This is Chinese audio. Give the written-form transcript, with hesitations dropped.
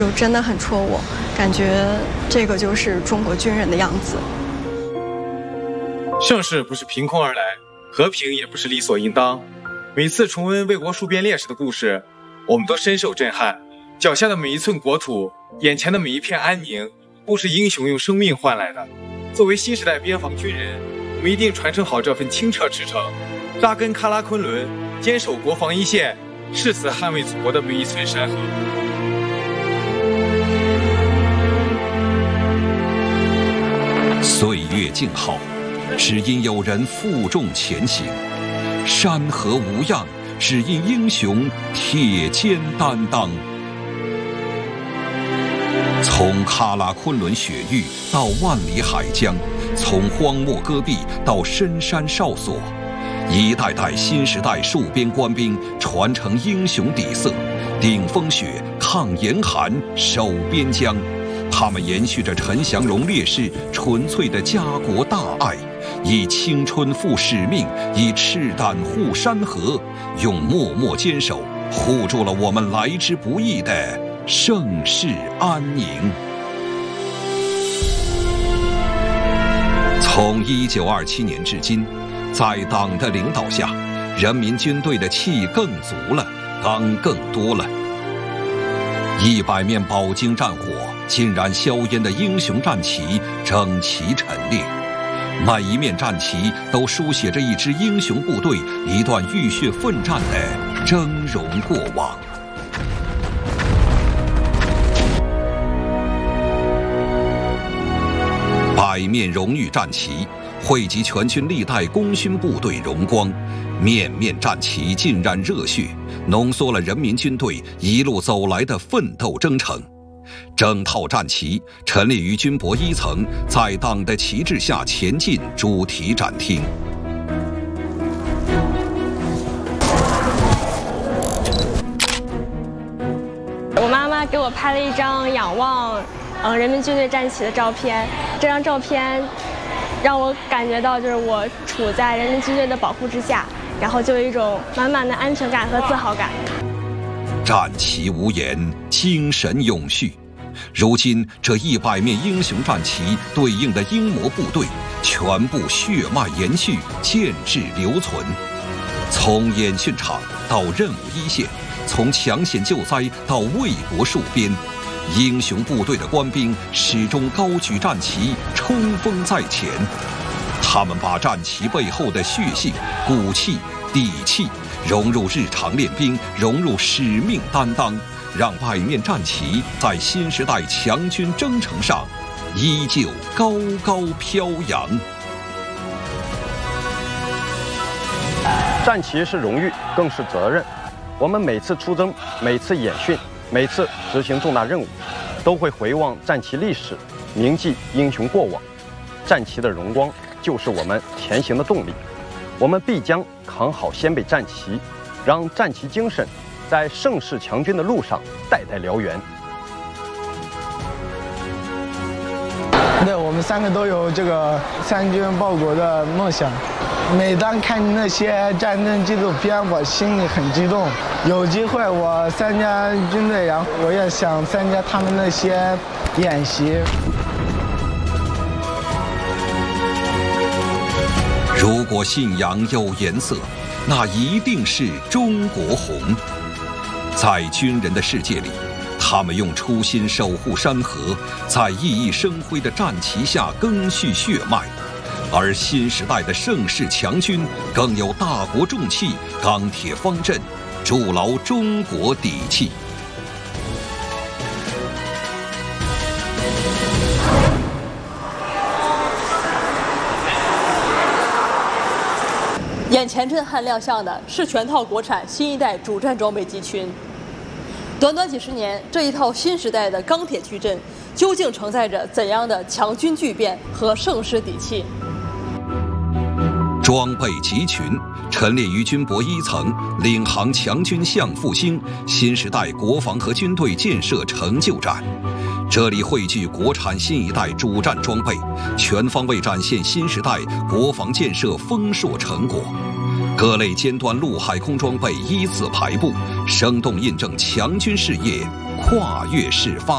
就真的很戳我，感觉这个就是中国军人的样子。 盛世不是凭空而来，和平也不是理所应当。每次重温为国戍边烈士的故事，我们都深受震撼。脚下的每一寸国土，眼前的每一片安宁，都是英雄用生命换来的。作为新时代边防军人，我们一定传承好这份清澈赤诚，扎根喀拉昆仑，坚守国防一线，誓死捍卫祖国的每一寸山河。 岁月静好，只因有人负重前行；山河无恙，只因英雄铁肩担当。从喀拉昆仑雪域到万里海疆，从荒漠戈壁到深山哨所，一代代新时代戍边官兵传承英雄底色，顶风雪，抗严寒，守边疆。他们延续着陈祥荣烈士纯粹的家国大爱，以青春负使命，以赤胆护山河，用默默坚守护住了我们来之不易的盛世安宁。从1927年至今，在党的领导下，人民军队的气更足了，刚更多了。100面饱经战火、浸染硝烟的英雄战旗整齐陈列，每一面战旗都书写着一支英雄部队一段浴血奋战的峥嵘过往。100面荣誉战旗汇集全军历代功勋部队荣光，面面战旗浸染热血，浓缩了人民军队一路走来的奋斗征程。整套战旗陈列于军博1层，在党的旗帜下前进主题展厅。 我妈妈给我拍了一张仰望人民军队战旗的照片，这张照片让我感觉到就是我处在人民军队的保护之下，然后就有一种满满的安全感和自豪感。 战旗无言，精神永续。如今这100面英雄战旗对应的英模部队全部血脉延续，建制留存。从演训场到任务一线，从抢险救灾到为国戍边，英雄部队的官兵始终高举战旗，冲锋在前。他们把战旗背后的血性、骨气、底气融入日常练兵，融入使命担当，让100面战旗在新时代强军征程上依旧高高飘扬。 战旗是荣誉，更是责任。我们每次出征，每次演训，每次执行重大任务，都会回望战旗历史，铭记英雄过往。战旗的荣光就是我们前行的动力。我们必将扛好先辈战旗，让战旗精神在盛世强军的路上代代燎原。 对，我们3个都有这个三军报国的梦想。每当看那些战争纪录片，我心里很激动。有机会我参加军队，然后我也想参加他们那些演习。 如果信仰有颜色，那一定是中国红。在军人的世界里，他们用初心守护山河，在熠熠生辉的战旗下赓续血脉。而新时代的盛世强军更有大国重器，钢铁方阵，筑牢中国底气。 眼前震撼亮相的是全套国产新一代主战装备集群。短短几十年，这一套新时代的钢铁矩阵究竟承载着怎样的强军巨变和盛世底气？ 装备集群陈列于军博1层，领航强军向复兴新时代国防和军队建设成就展。这里汇聚国产新一代主战装备，全方位展现新时代国防建设丰硕成果。各类尖端陆海空装备依次排布，生动印证强军事业跨越式发